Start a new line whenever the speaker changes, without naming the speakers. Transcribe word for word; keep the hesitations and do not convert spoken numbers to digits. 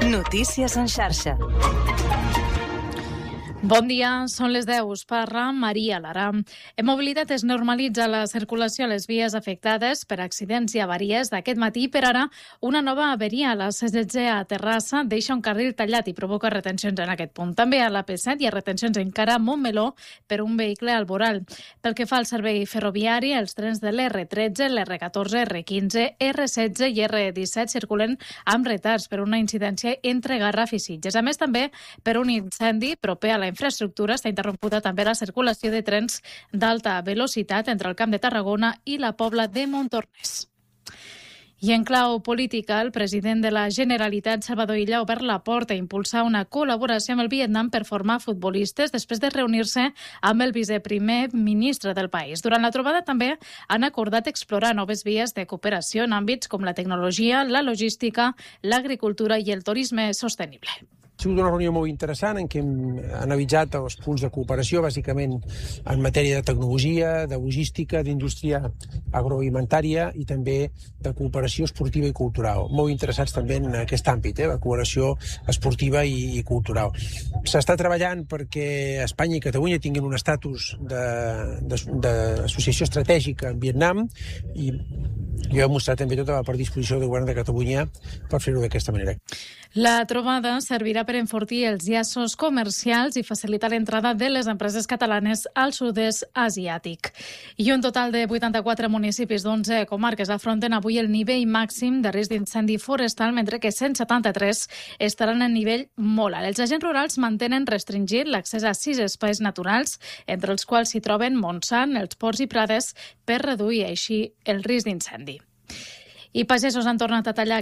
Notícies en xarxa.
Bon dia, són les deu, us parla Maria Lara. En mobilitat es normalitza la circulació a les vies afectades per accidents i avaries d'aquest matí. Per ara, una nova averia a la C setze a Terrassa deixa un carril tallat i provoca retencions en aquest punt. També a la P set hi ha retencions encara a Montmeló per un vehicle al voral. Pel que fa al servei ferroviari, els trens de l'R tretze, l'R catorze, R quinze, R setze i R disset circulen amb retards per una incidència entre Garraf i Sitges. A més, també per un incendi proper a la infraestructura està interrompuda també la circulació de trens d'alta velocitat entre el Camp de Tarragona i la Pobla de Montornès. I en clau política, el president de la Generalitat, Salvador Illa, ha obert la porta a impulsar una col·laboració amb el Vietnam per formar futbolistes després de reunir-se amb el viceprimer ministre del país. Durant la trobada també han acordat explorar noves vies de cooperació en àmbits com la tecnologia, la logística, l'agricultura i el turisme sostenible.
Ha sigut una reunió molt interessant en què hem analitzat els punts de cooperació, bàsicament en matèria de tecnologia, de logística, d'indústria agroalimentària i també de cooperació esportiva i cultural. Molt interessats també en aquest àmbit, eh, la cooperació esportiva i, i cultural. S'està treballant perquè Espanya i Catalunya tinguin un estatus d'associació estratègica amb Vietnam i jo he mostrat també tota la predisposició del govern de Catalunya per fer-ho d'aquesta manera.
La trobada servirà per enfortir els llaços comercials i facilitar l'entrada de les empreses catalanes al sud-est asiàtic. I un total de vuitanta-quatre municipis d'onze comarques afronten avui el nivell màxim de risc d'incendi forestal, mentre que cent setanta-tres estaran en nivell molt alt. Els agents rurals mantenen restringit l'accés a sis espais naturals, entre els quals s'hi troben Montsant, els Ports i Prades, per reduir així el risc d'incendi. I pagesos han tornat a tallar